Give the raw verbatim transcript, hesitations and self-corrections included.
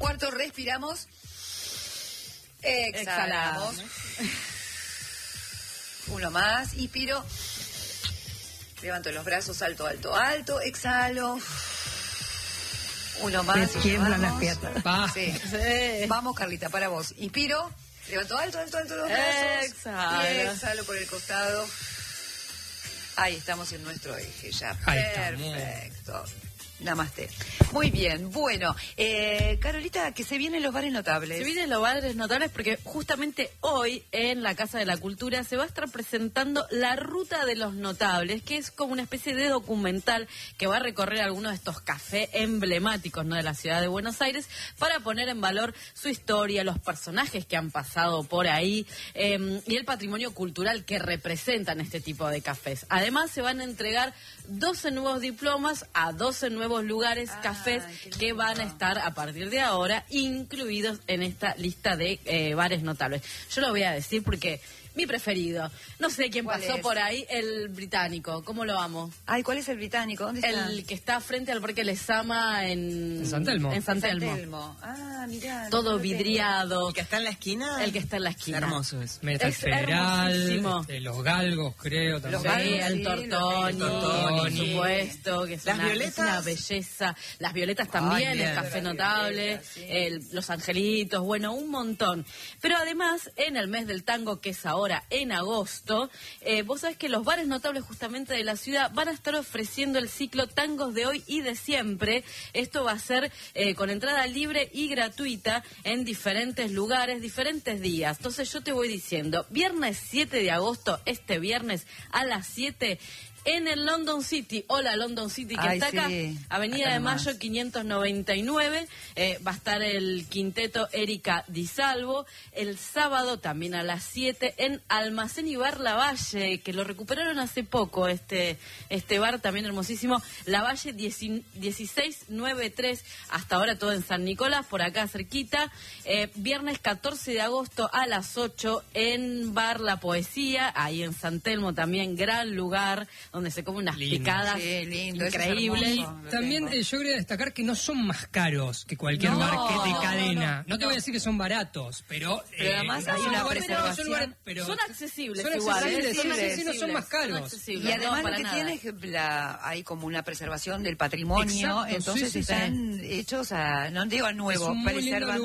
cuarto, respiramos. Exhalamos. Uno más, inspiro. Levanto los brazos, alto, alto, alto. Exhalo. Uno más. Me tiemblan las piernas. Sí. Sí. Vamos, Carlita, para vos. Inspiro. Levanto alto, alto, alto los brazos. Exhalo. Y exhalo por el costado. Ahí estamos en nuestro eje ya. Ahí Perfecto. Namaste. Muy bien, bueno, eh, Carolita, que se vienen los bares notables. Se vienen los bares notables porque justamente hoy en la Casa de la Cultura se va a estar presentando la Ruta de los Notables, que es como una especie de documental que va a recorrer algunos de estos cafés emblemáticos, ¿no?, de la ciudad de Buenos Aires, para poner en valor su historia, los personajes que han pasado por ahí eh, y el patrimonio cultural que representan este tipo de cafés. Además, se van a entregar doce nuevos diplomas a doce nuevos lugares, ah, cafés que van a estar a partir de ahora incluidos en esta lista de eh, bares notables. Yo lo voy a decir porque mi preferido, no sé quién pasó es? por ahí, el británico, ¿cómo lo amo? Ay, ¿cuál es el británico? ¿Dónde está? El que está frente al Parque Lezama en... En San Telmo. En San Telmo. San Telmo. Ah, mirá. Todo no vidriado. ¿El que está en la esquina? El que está en la esquina. Hermoso es. Meta Es Federal, hermosísimo. eh, los galgos, creo, también. Los Sí, galgos, el sí, Tortoni, el Tortoni. por supuesto, que es Las una, violetas. es una belleza. Las violetas también, Ay, el café notable, violetas, sí. el, los angelitos, bueno, un montón. Pero además, en el mes del tango, que es ahora en agosto, eh, vos sabés que los bares notables justamente de la ciudad van a estar ofreciendo el ciclo Tangos de Hoy y de Siempre. Esto va a ser eh, con entrada libre y gratuita en diferentes lugares, diferentes días. Entonces yo te voy diciendo, viernes siete de agosto, este viernes a las siete, en el London City, hola London City, que Ay, está acá, sí. Avenida Acá de nomás. Mayo quinientos noventa y nueve, eh, va a estar el quinteto Erika Di Salvo, el sábado también a las siete en Almacén y Bar Lavalle, que lo recuperaron hace poco, este este bar también hermosísimo, Lavalle dieciséis noventa y tres, hasta ahora todo en San Nicolás, por acá cerquita, eh, viernes catorce de agosto a las ocho en Bar La Poesía, ahí en San Telmo también, gran lugar, donde se comen unas Lindo. picadas Sí, lindo, eso es increíbles. hermoso. Lo También tengo. eh, yo quería destacar que no son más caros que cualquier No, bar que de no, cadena. no, No, te no. voy a decir que son baratos, pero... Pero además hay son una lugares- preservación. son lugares- pero Son accesibles son igual, accesibles, ¿eh? son Son accesibles, no son más accesibles, caros. son accesibles, Y además no, lo para que nada. tiene es que la, hay como una preservación del patrimonio, Exacto, entonces sí, sí, están hechos a, no digo a nuevo, Es un muy lindo preservan